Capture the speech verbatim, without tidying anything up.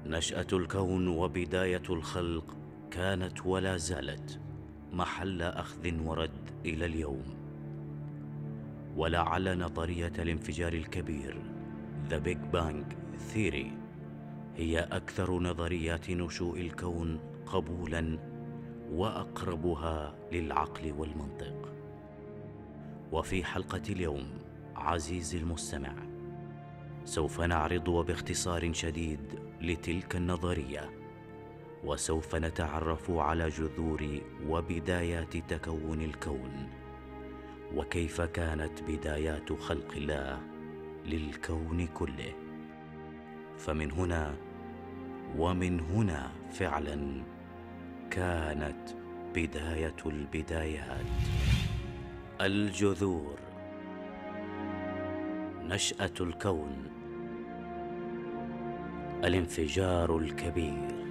نشأة الكون وبداية الخلق كانت ولا زالت محل أخذ ورد إلى اليوم. ولعل نظرية الانفجار الكبير The Big Bang Theory هي أكثر نظريات نشوء الكون قبولاً وأقربها للعقل والمنطق. وفي حلقة اليوم عزيزي المستمع سوف نعرض وباختصار شديد لتلك النظرية، وسوف نتعرف على جذور وبدايات تكون الكون، وكيف كانت بدايات خلق الله للكون كله. فمن هنا ومن هنا فعلا كانت بداية البدايات. الجذور، نشأة الكون، الانفجار الكبير.